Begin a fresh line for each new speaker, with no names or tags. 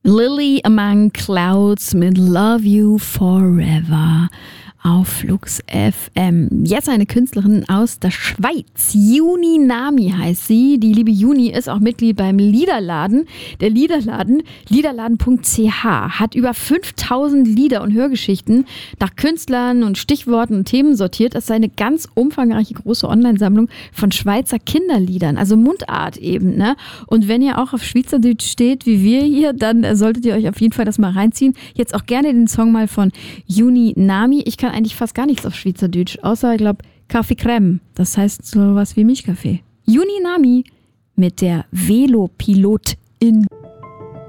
Lily Among Clouds mit Love You Forever auf Flux FM. Jetzt eine Künstlerin aus der Schweiz. Juni Nami heißt sie. Die liebe Juni ist auch Mitglied beim Liederladen. Der Liederladen, liederladen.ch, hat über 5000 Lieder und Hörgeschichten nach Künstlern und Stichworten und Themen sortiert. Das ist eine ganz umfangreiche große Online-Sammlung von Schweizer Kinderliedern, also Mundart eben, ne? Und wenn ihr auch auf Schweizerdeutsch steht, wie wir hier, dann solltet ihr euch auf jeden Fall das mal reinziehen. Jetzt auch gerne den Song mal von Juni Nami. Ich kann eigentlich fast gar nichts auf Schweizerdeutsch, außer, ich glaube, Kaffee Crème. Das heißt sowas wie Milchkaffee. Juni Nami mit der Velopilotin.